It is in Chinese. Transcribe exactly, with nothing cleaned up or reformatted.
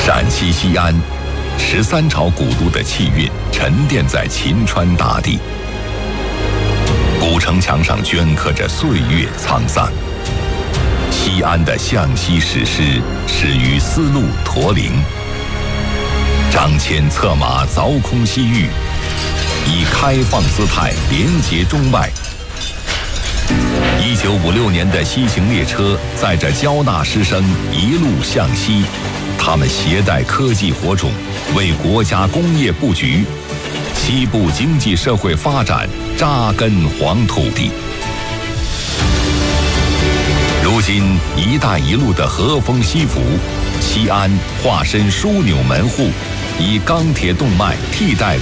陕西西安，十三朝古都的气韵沉淀在秦川大地，古城墙上镌刻着岁月沧桑。西安的向西史诗始于丝路驼铃，张骞策马凿空西域，以开放姿态连接中外。一九五六年的西行列车载着交大师生一路向西，他们携带科技火种，为国家工业布局、西部经济社会发展扎根黄土地。如今“一带一路”的和风西服，西安化身枢纽门户，以钢铁动脉替代